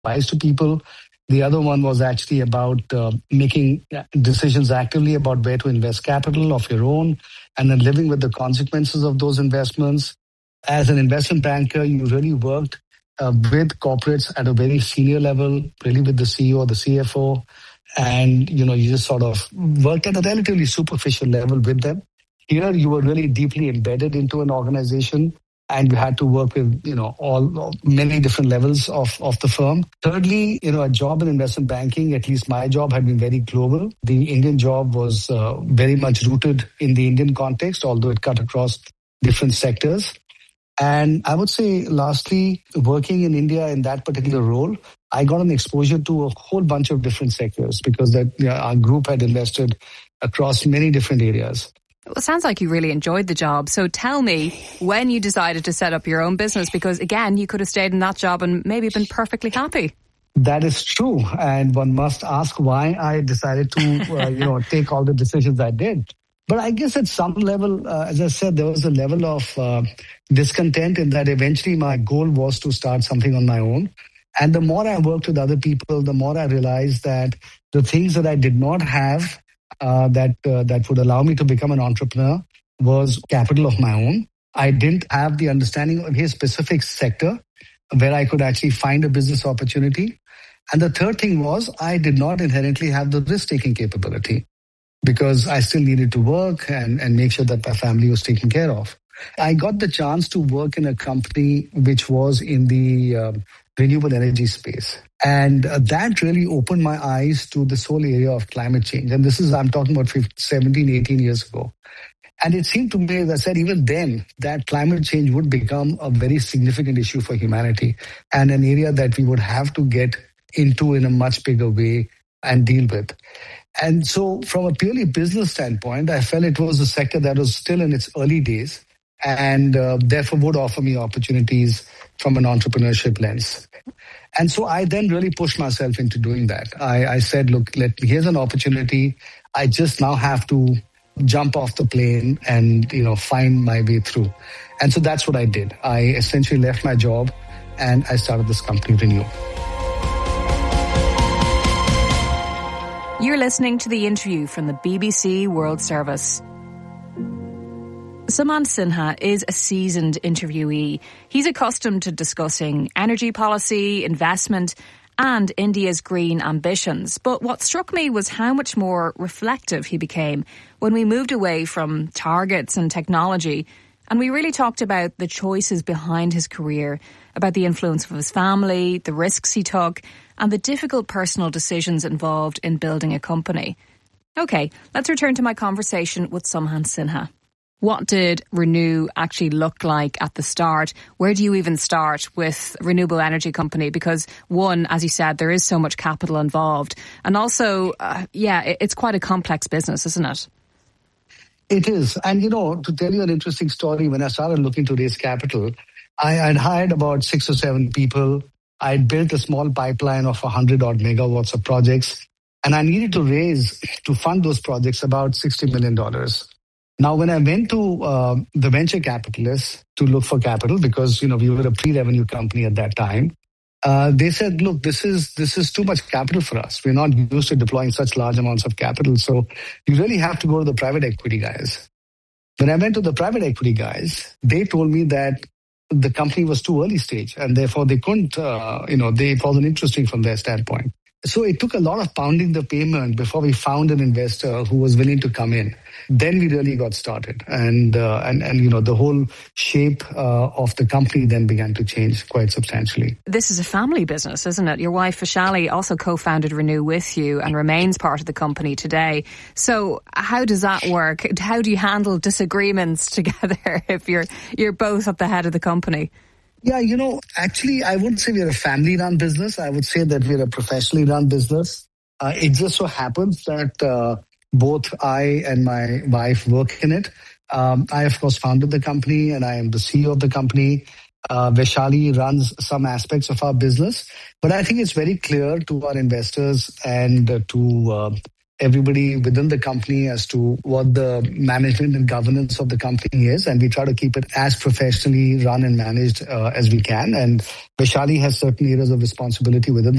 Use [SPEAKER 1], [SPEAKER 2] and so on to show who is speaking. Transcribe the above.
[SPEAKER 1] advice to people. The other one was actually about making decisions actively about where to invest capital of your own and then living with the consequences of those investments. As an investment banker, you really worked with corporates at a very senior level, really with the CEO or the CFO. And, you just sort of worked at a relatively superficial level with them. Here, you were really deeply embedded into an organization and you had to work with, many different levels of the firm. Thirdly, a job in investment banking, at least my job, had been very global. The Indian job was very much rooted in the Indian context, although it cut across different sectors. And I would say, lastly, working in India in that particular role, I got an exposure to a whole bunch of different sectors because our group had invested across many different areas.
[SPEAKER 2] Well, it sounds like you really enjoyed the job. So tell me when you decided to set up your own business, because again, you could have stayed in that job and maybe been perfectly happy.
[SPEAKER 1] That is true. And one must ask why I decided to, take all the decisions I did. But I guess at some level, as I said, there was a level of discontent in that eventually my goal was to start something on my own. And the more I worked with other people, the more I realized that the things that I did not have that would allow me to become an entrepreneur was capital of my own. I didn't have the understanding of a specific sector where I could actually find a business opportunity. And the third thing was I did not inherently have the risk-taking capability because I still needed to work and make sure that my family was taken care of. I got the chance to work in a company which was in the renewable energy space. And that really opened my eyes to this whole area of climate change. And I'm talking about 17, 18 years ago. And it seemed to me, as I said, even then, that climate change would become a very significant issue for humanity and an area that we would have to get into in a much bigger way and deal with. And so from a purely business standpoint, I felt it was a sector that was still in its early days and therefore would offer me opportunities from an entrepreneurship lens. And so I then really pushed myself into doing that. I said, look, here's an opportunity. I just now have to jump off the plane and, find my way through. And so that's what I did. I essentially left my job and I started this company, Renew.
[SPEAKER 2] You're listening to the interview from the BBC World Service. Sumant Sinha is a seasoned interviewee. He's accustomed to discussing energy policy, investment, and India's green ambitions. But what struck me was how much more reflective he became when we moved away from targets and technology, and we really talked about the choices behind his career, about the influence of his family, the risks he took, and the difficult personal decisions involved in building a company. Okay, let's return to my conversation with Sumant Sinha. What did Renew actually look like at the start? Where do you even start with a renewable energy company? Because one, as you said, there is so much capital involved. And also, it's quite a complex business, isn't it?
[SPEAKER 1] It is. And, to tell you an interesting story, when I started looking to raise capital, I had hired about 6 or 7 people. I had built a small pipeline of 100 odd megawatts of projects. And I needed to fund those projects about $60 million. Now, when I went to the venture capitalists to look for capital, because, we were a pre-revenue company at that time, they said, look, this is too much capital for us. We're not used to deploying such large amounts of capital. So you really have to go to the private equity guys. When I went to the private equity guys, they told me that the company was too early stage and therefore they couldn't, it wasn't interesting from their standpoint. So it took a lot of pounding the pavement before we found an investor who was willing to come in. Then we really got started. And the whole shape of the company then began to change quite substantially.
[SPEAKER 2] This is a family business, isn't it? Your wife, Vaishali, also co-founded Renew with you and remains part of the company today. So how does that work? How do you handle disagreements together if you're both at the head of the company?
[SPEAKER 1] Yeah, actually, I wouldn't say we're a family-run business. I would say that we're a professionally run business. It just so happens that both I and my wife work in it. I, of course, founded the company and I am the CEO of the company. Vaishali runs some aspects of our business. But I think it's very clear to our investors and to everybody within the company as to what the management and governance of the company is, and we try to keep it as professionally run and managed as we can. And Vaishali has certain areas of responsibility within the